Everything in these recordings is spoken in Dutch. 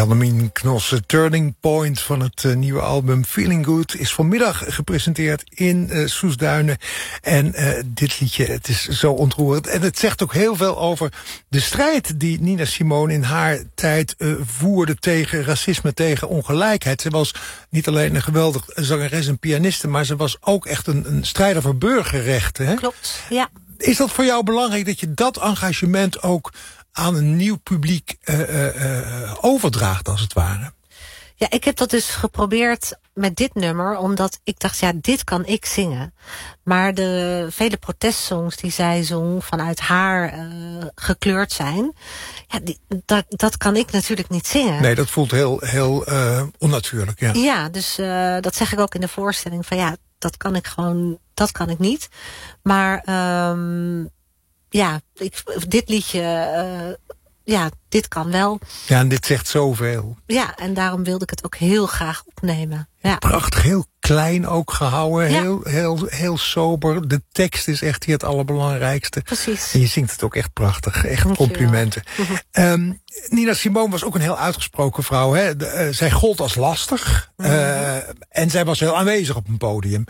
Jannemien Knossen, Turning Point van het nieuwe album Feeling Good is vanmiddag gepresenteerd in Soestduinen. En dit liedje, het is zo ontroerend. En het zegt ook heel veel over de strijd die Nina Simone in haar tijd voerde tegen racisme, tegen ongelijkheid. Ze was niet alleen een geweldig zangeres en pianiste, maar ze was ook echt een strijder voor burgerrechten. Hè? Klopt, ja. Is dat voor jou belangrijk dat je dat engagement ook aan een nieuw publiek overdraagt, als het ware? Ja, ik heb dat dus geprobeerd met dit nummer, omdat ik dacht, ja, dit kan ik zingen. Maar de vele protestsongs die zij zong vanuit haar gekleurd zijn, ja, dat kan ik natuurlijk niet zingen. Nee, dat voelt heel onnatuurlijk. Ja, ja, dus dat zeg ik ook in de voorstelling, van ja, dat kan ik niet. Maar ja, dit liedje, dit kan wel. Ja, en dit zegt zoveel. Ja, en daarom wilde ik het ook heel graag opnemen. Ja. Prachtig, heel klein ook gehouden, Ja. heel sober. De tekst is echt hier het allerbelangrijkste. Precies. En je zingt het ook echt prachtig, echt complimenten. Nina Simone was ook een heel uitgesproken vrouw. Hè? Zij gold als lastig. En zij was heel aanwezig op een podium.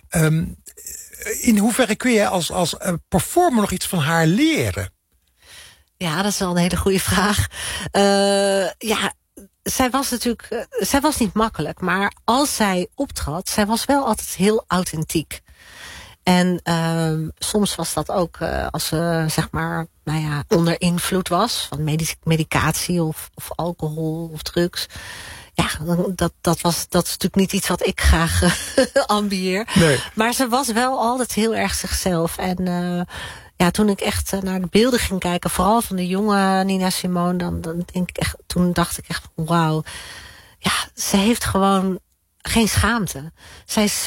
In hoeverre kun je als performer nog iets van haar leren? Ja, dat is wel een hele goede vraag. Ja, zij was niet makkelijk, maar als zij optrad, zij was wel altijd heel authentiek. En soms was dat ook als ze, zeg maar, onder invloed was van medicatie of alcohol of drugs. Ja, dat is natuurlijk niet iets wat ik graag ambieer. Nee. Maar ze was wel altijd heel erg zichzelf. En ja, toen ik echt naar de beelden ging kijken, vooral van de jonge Nina Simone, dan toen dacht ik echt, wauw. Ja, ze heeft gewoon geen schaamte. Zij is